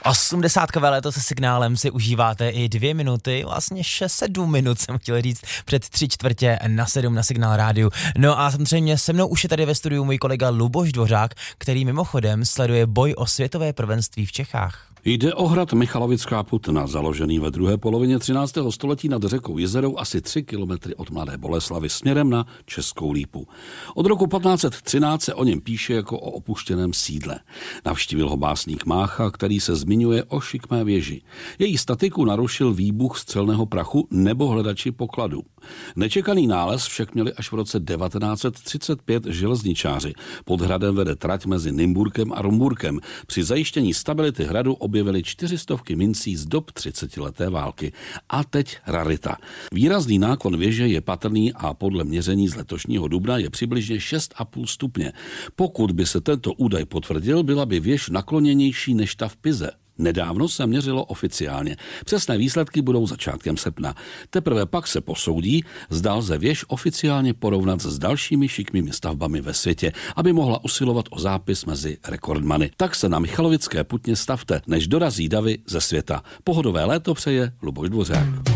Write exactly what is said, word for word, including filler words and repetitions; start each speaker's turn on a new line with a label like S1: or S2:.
S1: Osmdesátkové léto se signálem si užíváte i dvě minuty, vlastně šest sedm minut jsem chtěl říct, před tři čtvrtě na sedm na Signál rádiu. No a samozřejmě se mnou už je tady ve studiu můj kolega Luboš Dvořák, který mimochodem sleduje boj o světové prvenství v Čechách.
S2: Jde o hrad Michalovická Putna, založený ve druhé polovině třináctého století nad řekou Jizerou asi tři kilometry od Mladé Boleslavi směrem na Českou Lípu. Od roku patnáct set třináct se o něm píše jako o opuštěném sídle. Navštívil ho básník Mácha, který se zmiňuje o šikmé věži. Její statiku narušil výbuch střelného prachu nebo hledači pokladů. Nečekaný nález však měli až v roce devatenáct set třicet pět železničáři. Pod hradem vede trať mezi Nymburkem a Rumburkem. Při zajištění stability hradu objevili čtyřistovky mincí z dob třicetileté války. A teď rarita. Výrazný náklon věže je patrný a podle měření z letošního dubna je přibližně šest a půl stupně. Pokud by se tento údaj potvrdil, byla by věž nakloněnější než ta v Pize. Nedávno se měřilo oficiálně. Přesné výsledky budou začátkem srpna. Teprve pak se posoudí, zda lze věž oficiálně porovnat s dalšími šikmými stavbami ve světě, aby mohla usilovat o zápis mezi rekordmany. Tak se na Michalovické Putně stavte, než dorazí davy ze světa. Pohodové léto přeje Luboš Dvořák.